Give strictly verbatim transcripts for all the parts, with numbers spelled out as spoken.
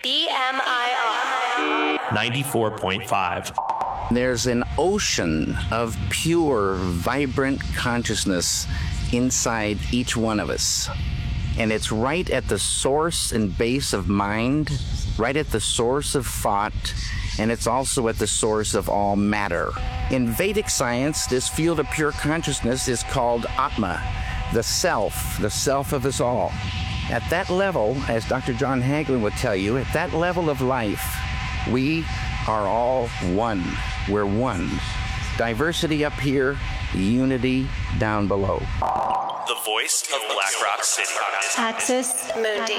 B M I R ninety-four point five. There's an ocean of pure, vibrant consciousness inside each one of us. And it's right at the source and base of mind, right at the source of thought, and it's also at the source of all matter. In Vedic science, this field of pure consciousness is called Atma, the self, the self of us all. At that level, as Doctor John Hagelin would tell you, at that level of life, we are all one. We're one. Diversity up here, unity down below. The voice of Black Rock City. Axis Mundi.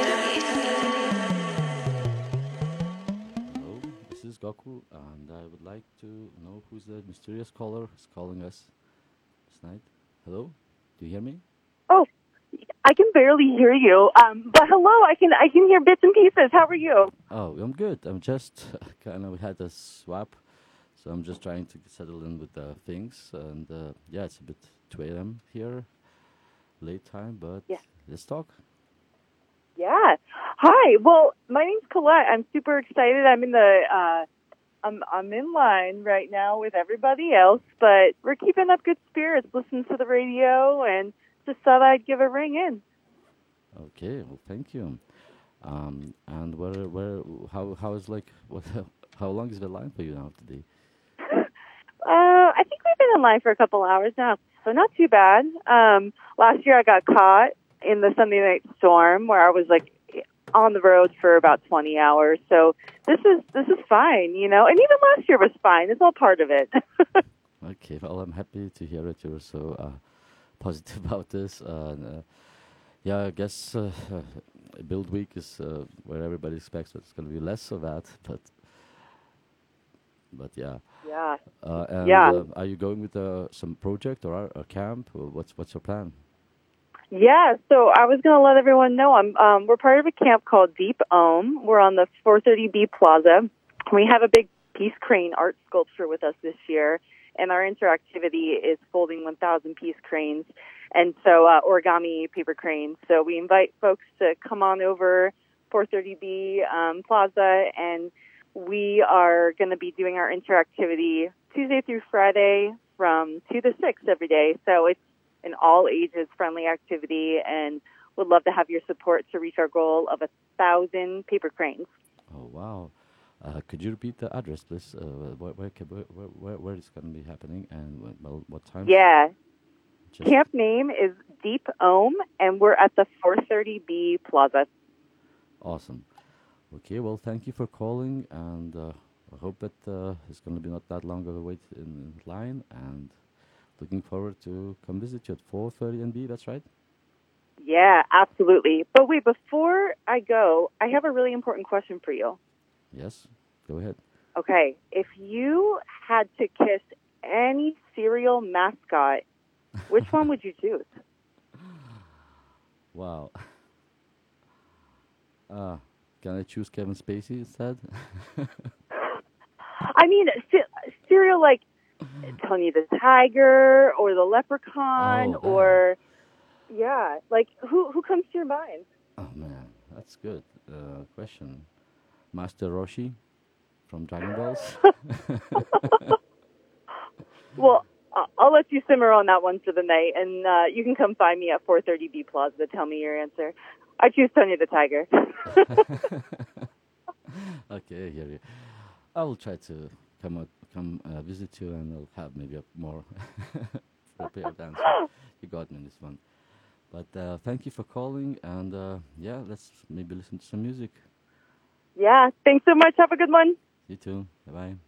Hello, this is Goku, and I would like to know who's the mysterious caller who's calling us this night. Hello, do you hear me? Oh, I can barely hear you. Um, but hello, I can I can hear bits and pieces. How are you? Oh, I'm good. I'm just kind of had a swap, so I'm just trying to settle in with the things. And uh, yeah, it's a bit two a.m. here, late time, but Yeah. let's talk. Yeah. Hi. Well, my name's Colette. I'm super excited. I'm in the uh, I'm I'm in line right now with everybody else, but we're keeping up good spirits, listening to the radio, and just thought I'd give a ring in. Okay, well, thank you. Um, and where, where, how, how is like, what, how long is the line for you now today? Uh, I think we've been in line for a couple hours now, so not too bad. Um, last year I got caught in the Sunday night storm where I was like on the road for about twenty hours. So this is this is fine, you know. And even last year was fine. It's all part of it. Okay, well, I'm happy to hear that you're so uh, positive about this. Uh, and, uh, yeah, I guess uh, uh, Build Week is uh, where everybody expects that it's going to be less of that, but but yeah. Yeah. Uh, and Yeah. uh, are you going with uh, some project or a camp? Or what's what's your plan? Yeah, so I was going to let everyone know I'm um, we're part of a camp called Deep Ohm. We're on the four thirty B Plaza. We have a big Peace Crane art sculpture with us this year, and our interactivity is folding one thousand Peace Cranes, and so uh, origami paper cranes. So we invite folks to come on over four thirty B um, Plaza, and we are going to be doing our interactivity Tuesday through Friday from two to six every day. So it's an all-ages friendly activity, and would love to have your support to reach our goal of a thousand paper cranes. Oh wow! Uh, could you repeat the address, please? Uh, where where ca- where where, where, where it's going to be happening and when, well, what time? Yeah. Just Camp name is Deep Ohm, and we're at the four thirty B Plaza. Awesome. Okay, well, thank you for calling, and uh, I hope that uh, it's going to be not that long of a wait in, in line, and looking forward to come visit you at four thirty and B, that's right? Yeah, absolutely. But wait, before I go, I have a really important question for you. Yes, go ahead. Okay, if you had to kiss any cereal mascot, which one would you choose? Wow. Uh, can I choose Kevin Spacey instead? I mean, ce- cereal like Tony the Tiger or the Leprechaun Oh, or, yeah, like who who comes to your mind? Oh, man, that's good. Uh, question. Master Roshi from Dragon Balls? Well, uh, I'll let you simmer on that one for the night, and uh, you can come find me at four thirty B Plaza to tell me your answer. I choose Tony the Tiger. Okay, I hear you. I will try to come out, come uh, visit you, and I'll have maybe a more prepared answer. You got me in this one. But uh, thank you for calling, and uh, yeah, let's maybe listen to some music. Yeah, thanks so much. Have a good one. You too. Bye-bye.